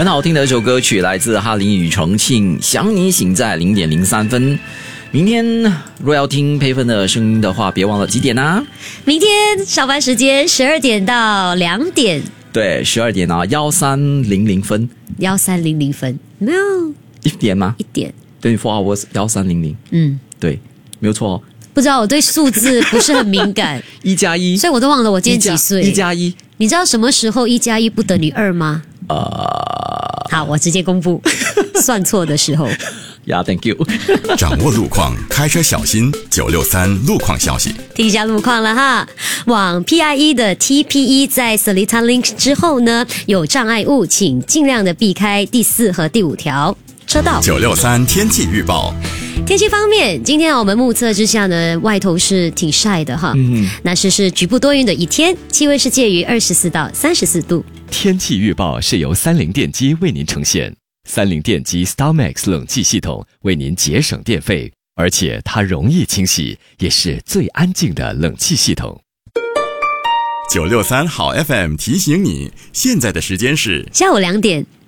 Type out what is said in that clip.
很好听的一首歌曲，来自哈林与重庆，想你醒在0:03。明天若要听佩芬的声音的话，别忘了几点啊？ 明天上班时间12点到2点。 对，12点啊，13:00。 13:00，没有 1点吗 ？1点。 24 hours 13:00。对，没有错哦。 不知道，我对数字不是很敏感。 1+1， 所以我都忘了我今天几岁。 1+1， 你知道什么时候1+1不等于2吗？好，我直接公布，算错的时候。 Thank you。 掌握路况，开车小心。963路况消息， 听一下路况了哈。往 PIE 的 TPE 在 Seletar Link 之后呢，有障碍物，请尽量的避开第4和第5条车道。 963天气预报。 天气方面，今天我们目测之下呢，外头是挺晒的哈。那是局部多云的一天，气温是介于24到34度。 天气预报是由30电机为您呈现。30电机 StarMax 冷气系统为您节省电费，而且它容易清洗，也是最安静的冷气系统。 963好 FM 提醒你，现在的时间是下午2点。